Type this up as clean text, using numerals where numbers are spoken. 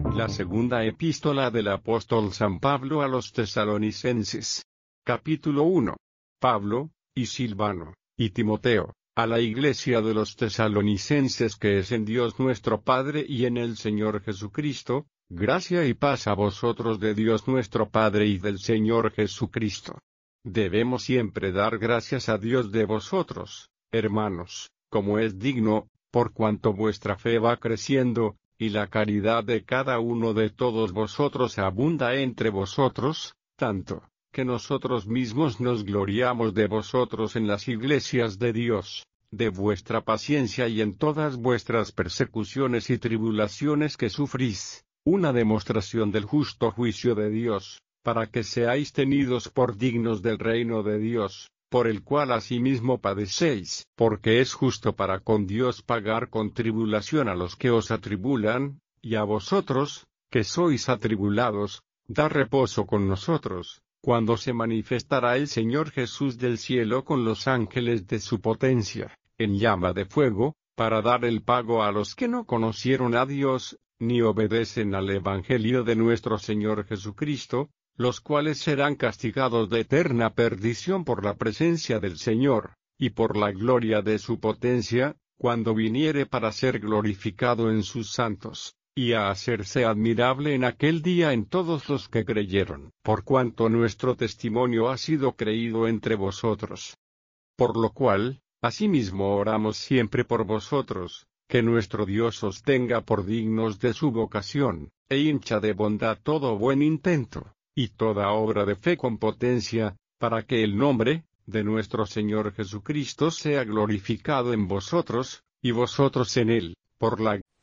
La segunda epístola del apóstol San Pablo a los Tesalonicenses. Capítulo 1. Pablo, y Silvano, y Timoteo, a la iglesia de los Tesalonicenses que es en Dios nuestro Padre y en el Señor Jesucristo, gracia y paz a vosotros de Dios nuestro Padre y del Señor Jesucristo. Debemos siempre dar gracias a Dios de vosotros, hermanos, como es digno, por cuanto vuestra fe va creciendo, y la caridad de cada uno de todos vosotros abunda entre vosotros, tanto, que nosotros mismos nos gloriamos de vosotros en las iglesias de Dios, de vuestra paciencia y en todas vuestras persecuciones y tribulaciones que sufrís, una demostración del justo juicio de Dios, para que seáis tenidos por dignos del reino de Dios, por el cual asimismo padecéis, porque es justo para con Dios pagar con tribulación a los que os atribulan, y a vosotros, que sois atribulados, da reposo con nosotros, cuando se manifestará el Señor Jesús del cielo con los ángeles de su potencia, en llama de fuego, para dar el pago a los que no conocieron a Dios, ni obedecen al Evangelio de nuestro Señor Jesucristo, los cuales serán castigados de eterna perdición por la presencia del Señor, y por la gloria de su potencia, cuando viniere para ser glorificado en sus santos, y a hacerse admirable en aquel día en todos los que creyeron, por cuanto nuestro testimonio ha sido creído entre vosotros. Por lo cual, asimismo oramos siempre por vosotros, que nuestro Dios os tenga por dignos de su vocación, e hincha de bondad todo buen intento, y toda obra de fe con potencia, para que el nombre de nuestro Señor Jesucristo sea glorificado en vosotros, y vosotros en Él, por la